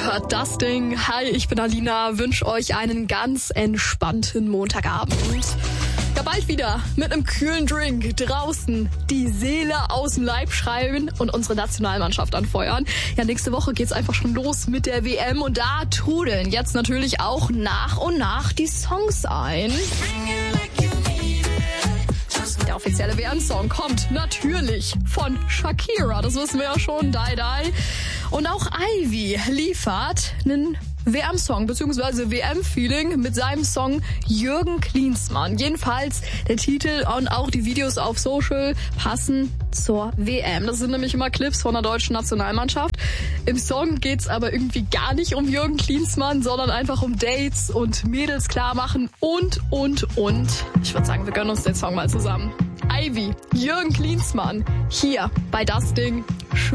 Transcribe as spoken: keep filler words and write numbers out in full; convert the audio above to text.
Ihr hört das Ding. Hi, ich bin Alina, wünsche euch einen ganz entspannten Montagabend. Ja, bald wieder mit einem kühlen Drink draußen die Seele aus dem Leib schreiben und unsere Nationalmannschaft anfeuern. Ja, nächste Woche geht's einfach schon los mit der W M und da trudeln jetzt natürlich auch nach und nach die Songs ein. Der offizielle W M-Song kommt natürlich von Shakira, das wissen wir ja schon, Die Die. Und auch Ivy liefert einen W M-Song bzw. W M-Feeling mit seinem Song Jürgen Klinsmann. Jedenfalls der Titel und auch die Videos auf Social passen zur W M. Das sind nämlich immer Clips von der deutschen Nationalmannschaft. Im Song geht's aber irgendwie gar nicht um Jürgen Klinsmann, sondern einfach um Dates und Mädels klar machen und, und, und. Ich würde sagen, wir gönnen uns den Song mal zusammen. Ivy, Jürgen Klinsmann, hier bei Das Ding.